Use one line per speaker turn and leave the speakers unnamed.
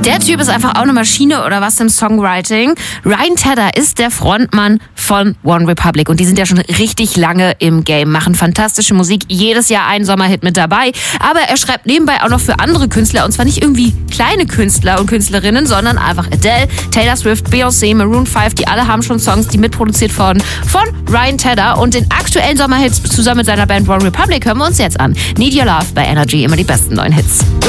Der Typ ist einfach auch eine Maschine oder was im Songwriting. Ryan Tedder ist der Frontmann von OneRepublic und die sind ja schon richtig lange im Game, machen fantastische Musik, jedes Jahr einen Sommerhit mit dabei, aber er schreibt nebenbei auch noch für andere Künstler und zwar nicht irgendwie kleine Künstler und Künstlerinnen, sondern einfach Adele, Taylor Swift, Beyoncé, Maroon 5, die alle haben schon Songs, die mitproduziert wurden von Ryan Tedder und den aktuellen Sommerhits zusammen mit seiner Band OneRepublic hören wir uns jetzt an. Need Your Love bei Energy, immer die besten neuen Hits.